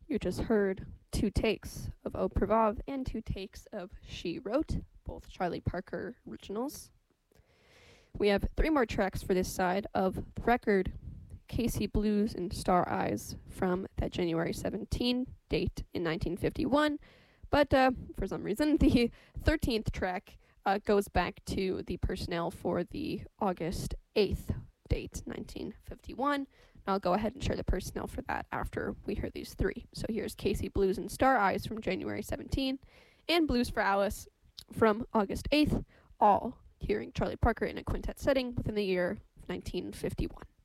You just heard 2 takes of Au Prévov and 2 takes of She Wrote, both Charlie Parker originals. We have 3 more tracks for this side of the record, KC Blues and Star Eyes, from that January 17 date in 1951. But for some reason, the 13th track goes back to the personnel for the August 8th date, 1951. I'll go ahead and share the personnel for that after we hear these 3. So here's KC Blues and Star Eyes from January 17, and Blues for Alice from August 8th, all hearing Charlie Parker in a quintet setting within the year of 1951.